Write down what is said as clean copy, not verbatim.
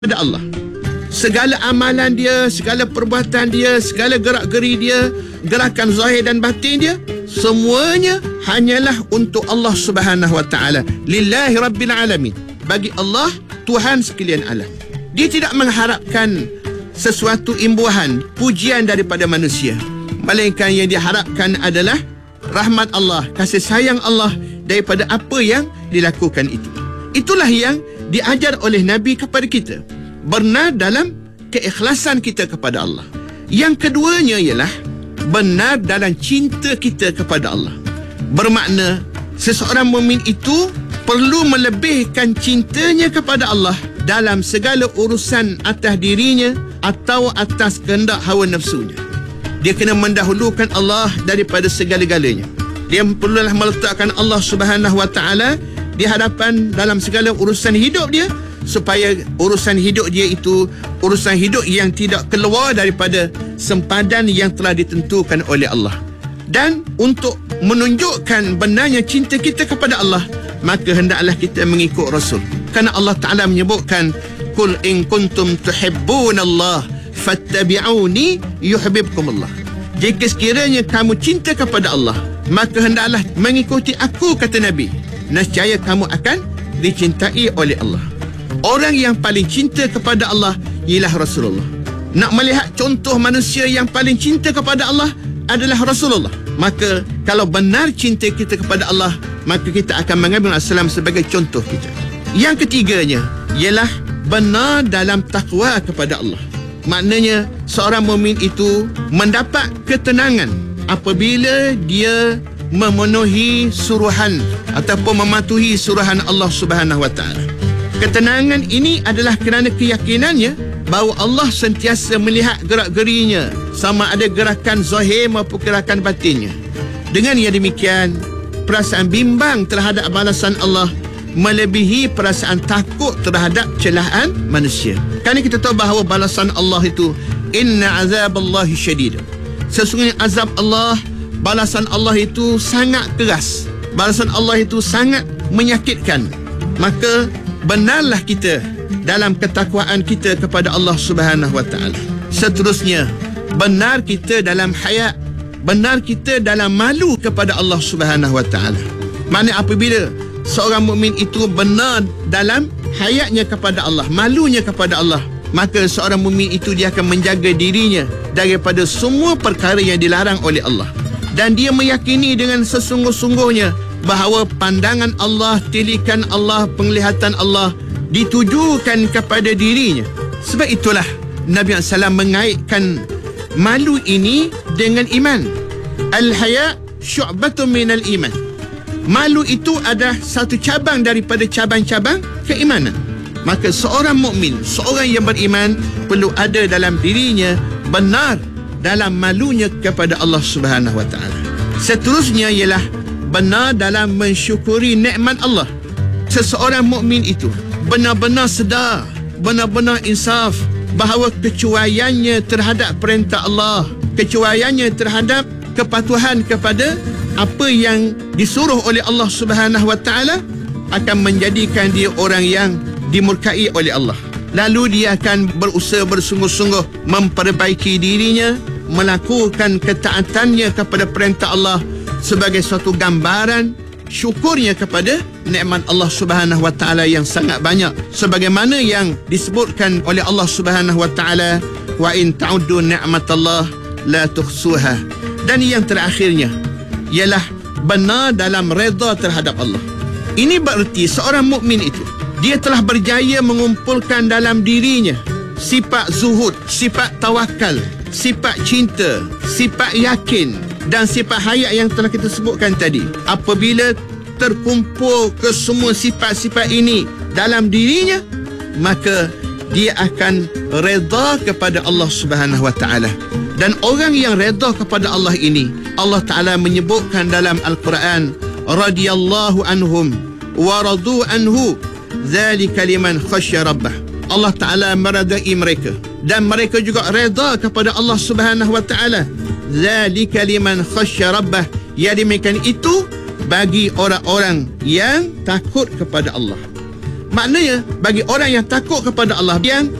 kepada Allah. Segala amalan dia, segala perbuatan dia, segala gerak-geri dia, gerakan zahir dan batin dia, semuanya hanyalah untuk Allah Subhanahu Wa Taala. Lillahi Rabbil Alamin. Bagi Allah, Tuhan sekalian alam. Dia tidak mengharapkan sesuatu imbuhan, pujian daripada manusia. Melainkan yang diharapkan adalah rahmat Allah, kasih sayang Allah daripada apa yang dilakukan itu. Itulah yang diajar oleh Nabi kepada kita. Benar dalam keikhlasan kita kepada Allah. Yang keduanya ialah benar dalam cinta kita kepada Allah. Bermakna seseorang mukmin itu perlu melebihkan cintanya kepada Allah dalam segala urusan atas dirinya atau atas kehendak hawa nafsunya. Dia kena mendahulukan Allah daripada segala-galanya. Dia perlulah meletakkan Allah Subhanahu Wa Taala di hadapan dalam segala urusan hidup dia, supaya urusan hidup dia itu urusan hidup yang tidak keluar daripada sempadan yang telah ditentukan oleh Allah. Dan untuk menunjukkan benarnya cinta kita kepada Allah, maka hendaklah kita mengikut Rasul. Kerana Allah Ta'ala menyebutkan, Qul in kuntum tuhibbunallah fattabi'uni yuhibbukumullah. Jika sekiranya kamu cinta kepada Allah, maka hendaklah mengikuti aku, kata Nabi. Nescaya kamu akan dicintai oleh Allah. Orang yang paling cinta kepada Allah ialah Rasulullah. Nak melihat contoh manusia yang paling cinta kepada Allah adalah Rasulullah. Maka kalau benar cinta kita kepada Allah, maka kita akan mengambil Rasulullah sebagai contoh kita. Yang ketiganya ialah benar dalam takwa kepada Allah. Maknanya seorang mukmin itu mendapat ketenangan apabila dia memenuhi suruhan ataupun mematuhi suruhan Allah Subhanahu Wa Taala. Ketenangan ini adalah kerana keyakinannya bahawa Allah sentiasa melihat gerak-gerinya, sama ada gerakan zahir maupun gerakan batinnya. Dengan yang demikian, perasaan bimbang terhadap balasan Allah melebihi perasaan takut terhadap celaan manusia. Kerana kita tahu bahawa balasan Allah itu, inna azaballahi syadid. Sesungguhnya azab Allah, balasan Allah itu sangat keras. Balasan Allah itu sangat menyakitkan. Maka benarlah kita dalam ketakwaan kita kepada Allah Subhanahu Wa Taala. Seterusnya, benar kita dalam haya, benar kita dalam malu kepada Allah Subhanahu Wa Taala. Maksudnya apabila seorang mukmin itu benar dalam hayatnya kepada Allah, malunya kepada Allah, maka seorang mukmin itu dia akan menjaga dirinya daripada semua perkara yang dilarang oleh Allah. Dan dia meyakini dengan sesungguh-sungguhnya bahawa pandangan Allah, tilikan Allah, penglihatan Allah ditujukan kepada dirinya. Sebab itulah Nabi SAW mengaitkan malu ini dengan iman. Al-haya syu'batun minal iman. Malu itu adalah satu cabang daripada cabang-cabang keimanan. Maka seorang mukmin, seorang yang beriman, perlu ada dalam dirinya benar dalam malunya kepada Allah Subhanahu Wa Taala. Seterusnya ialah benar dalam mensyukuri nikmat Allah. Seseorang mukmin itu benar-benar sedar, benar-benar insaf bahawa kecuaiannya terhadap perintah Allah, kecuaiannya terhadap kepatuhan kepada apa yang disuruh oleh Allah Subhanahu Wa Taala akan menjadikan dia orang yang dimurkai oleh Allah. Lalu dia akan berusaha bersungguh-sungguh memperbaiki dirinya, melakukan ketaatannya kepada perintah Allah sebagai suatu gambaran syukurnya kepada nikmat Allah Subhanahu Wa Taala yang sangat banyak, sebagaimana yang disebutkan oleh Allah Subhanahu Wa Taala, wa in ta'uddu ni'matallah la tuhsuha. Dan yang terakhirnya ialah benar dalam redha terhadap Allah. Ini bererti seorang mukmin itu dia telah berjaya mengumpulkan dalam dirinya sifat zuhud, sifat tawakal, sifat cinta, sifat yakin dan sifat hayat yang telah kita sebutkan tadi. Apabila terkumpul ke semua sifat-sifat ini dalam dirinya, maka dia akan redha kepada Allah Subhanahu Wa Taala. Dan orang yang redha kepada Allah ini, Allah Taala menyebutkan dalam Al-Quran, radhiyallahu anhum wa radu anhu dzalika liman khasyya rabbah. Allah Taala meredai mereka dan mereka juga redha kepada Allah Subhanahu Wa Taala. Dzalika liman khasyya rabbah. Ya, demikian itu bagi orang-orang yang takut kepada Allah. Maknanya bagi orang yang takut kepada Allah, yang